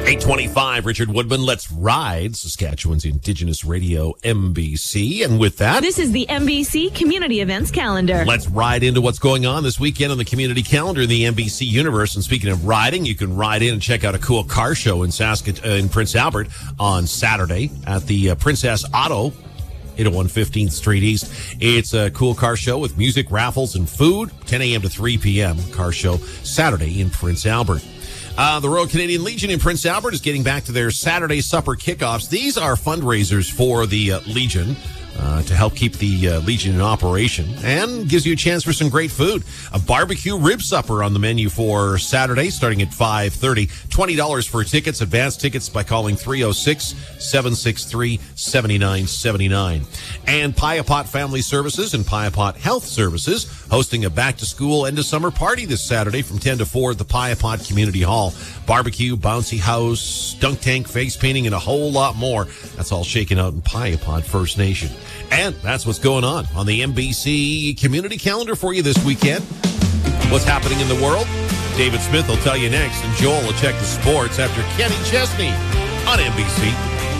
825, Richard Woodman, let's ride Saskatchewan's Indigenous Radio, MBC. And with that, this is the MBC Community Events Calendar. Let's ride into what's going on this weekend on the community calendar in the MBC universe. And speaking of riding, you can ride in and check out a cool car show in in Prince Albert on Saturday at the Princess Auto, 801 15th Street East. It's a cool car show with music, raffles, and food, 10 a.m. to 3 p.m. Car show Saturday in Prince Albert. The Royal Canadian Legion in Prince Albert is getting back to their Saturday supper kickoffs. These are fundraisers for the Legion to help keep the Legion in operation, and gives you a chance for some great food. A barbecue rib supper on the menu for Saturday, starting at 5:30. $20 for tickets. Advance tickets by calling 306-763-7979. And Piapot Family Services and Piapot Health Services hosting a back-to-school end-of-summer party this Saturday from 10 to 4 at the Piapot Community Hall. Barbecue, bouncy house, dunk tank, face painting, and a whole lot more. That's all shaken out in Piapot First Nation. And that's what's going on the MBC community calendar for you this weekend. What's happening in the world? David Smith will tell you next, and Joel will check the sports after Kenny Chesney on MBC.